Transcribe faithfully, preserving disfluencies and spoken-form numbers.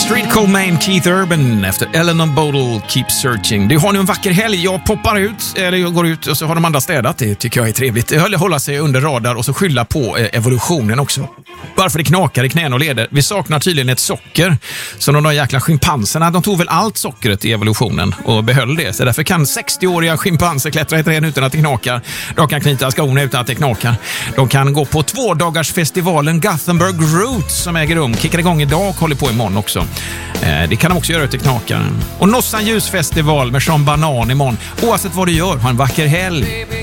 Street Cold Main, Keith Urban efter Eleanor Bodle, Keep Searching. Du har nu en vacker helg. Jag poppar ut, eller jag går ut och så har de andra städat. Det tycker jag är trevligt. Jag höll hålla sig under radar och så skylla på eh, evolutionen också. Varför det knakar i knän och leder. Vi saknar tydligen ett socker. Så de där jäkla schimpanserna, de tog väl allt sockret i evolutionen och behöll det. Så därför kan sextioåriga schimpanser klättra i träd utan att det knakar. De kan knyta skorna utan att det knakar. De kan gå på två dagars festivalen Gothenburg Roots som äger rum. Kickar igång idag och håller på imorgon också. Eh, det kan de också göra ute i knakaren. Och Nossan ljusfestival med Sean Banan imorgon. Oavsett vad du gör, ha en vacker helg.